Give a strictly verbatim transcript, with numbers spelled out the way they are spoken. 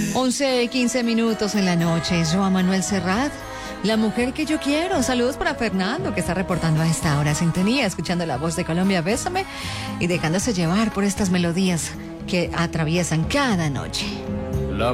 once, quince minutos en la noche. Joan Manuel Serrat, la mujer que yo quiero. Saludos para Fernando, que está reportando a esta hora sintonía, escuchando la voz de Colombia, Bésame, y dejándose llevar por estas melodías que atraviesan cada noche.